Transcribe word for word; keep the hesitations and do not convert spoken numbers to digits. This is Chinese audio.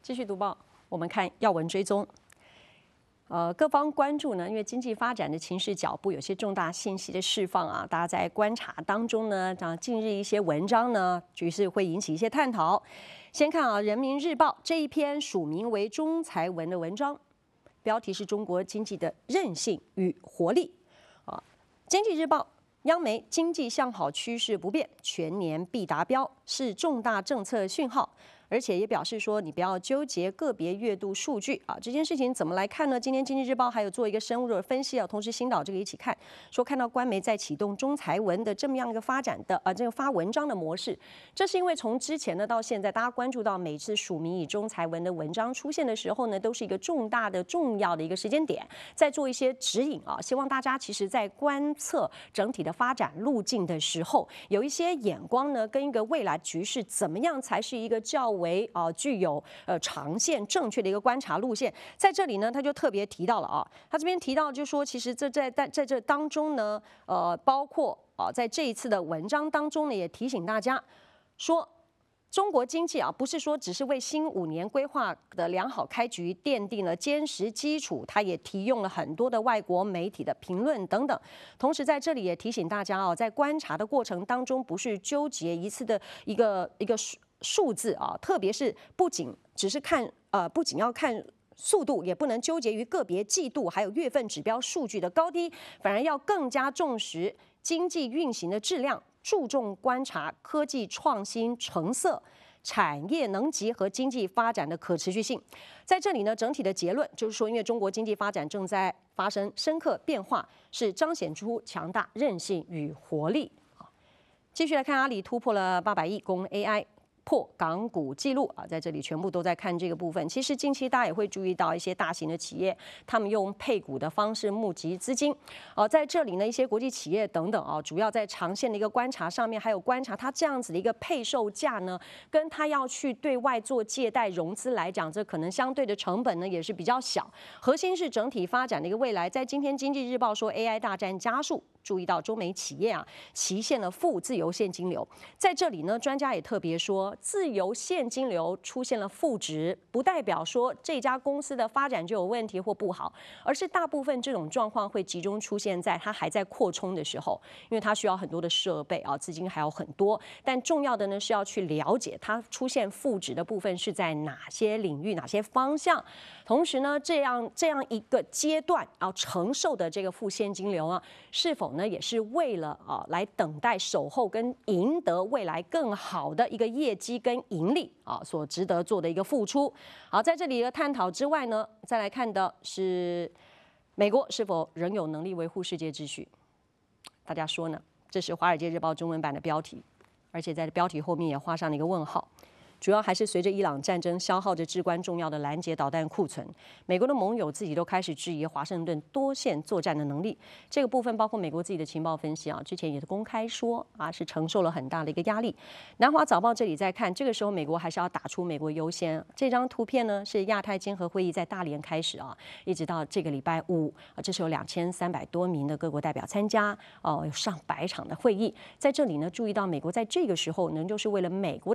继续读报，我们看要闻追踪。呃，各方关注呢，因为经济发展的情势脚步有些重大信息的释放啊，大家在观察当中呢，啊，近日一些文章呢，局势会引起一些探讨。先看啊，《人民日报》这一篇署名为中财文的文章，标题是中国经济的韧性与活力啊，《经济日报》。央媒经济向好趋势不变，全年必达标，是重大政策讯号。而且也表示说，你不要纠结个别月度数据啊，这件事情怎么来看呢？今天《经济日报》还有做一个深入的分析啊，同时星岛这个一起看，说看到官媒在启动中财文的这么样一个发展的呃这个发文章的模式，这是因为从之前呢到现在，大家关注到每次署名以中财文的文章出现的时候呢，都是一个重大的重要的一个时间点，在做一些指引啊，希望大家其实在观测整体的发展路径的时候，有一些眼光呢，跟一个未来局势怎么样才是一个较为啊、呃、具有呃长线正确的一个观察路线。在这里呢，他就特别提到了啊，他这边提到就说，其实这在在在这当中呢，呃，包括啊，在这一次的文章当中呢，也提醒大家说。中国经济啊，不是说只是为新五年规划的良好开局奠定了坚实基础，它也提用了很多的外国媒体的评论等等。同时在这里也提醒大家哦，在观察的过程当中，不是纠结一次的一个一个数数字啊，特别是不仅只是看呃，不仅要看。速度也不能纠结于个别季度还有月份指标数据的高低，反而要更加重视经济运行的质量，注重观察科技创新成色、产业能级和经济发展的可持续性。在这里呢，整体的结论就是说，因为中国经济发展正在发生深刻变化，是彰显出强大韧性与活力。继续来看，阿里突破了八百亿供 A I。破港股纪录啊，在这里全部都在看这个部分。其实近期大家也会注意到一些大型的企业，他们用配股的方式募集资金。哦、呃，在这里呢，一些国际企业等等啊，主要在长线的一个观察上面，还有观察它这样子的一个配售价呢，跟它要去对外做借贷融资来讲，这可能相对的成本呢也是比较小。核心是整体发展的一个未来。在今天《经济日报》说 A I 大战加速。注意到中美企业啊，齐现了负自由现金流。在这里呢，专家也特别说，自由现金流出现了负值，不代表说这家公司的发展就有问题或不好，而是大部分这种状况会集中出现在它还在扩充的时候，因为它需要很多的设备啊，资金还有很多。但重要的呢是要去了解它出现负值的部分是在哪些领域、哪些方向。同时呢，这样这样一个阶段要承受的这个负现金流啊，是否呢，也是为了啊来等待守候跟赢得未来更好的一个业绩跟盈利啊所值得做的一个付出。好，在这里的探讨之外呢，再来看的是美国是否仍有能力维护世界秩序？大家说呢？这是《华尔街日报》中文版的标题，而且在标题后面也画上了一个问号。主要还是随着伊朗战争消耗着至关重要的拦截导弹库存，美国的盟友自己都开始质疑华盛顿多线作战的能力。这个部分包括美国自己的情报分析啊，之前也是公开说啊，是承受了很大的一个压力。南华早报这里在看，这个时候美国还是要打出美国优先。这张图片呢是亚太经合会议在大连开始啊，一直到这个礼拜五啊，这是有两千三百多名的各国代表参加，哦、呃，有上百场的会议。在这里呢，注意到美国在这个时候呢，就是为了美国。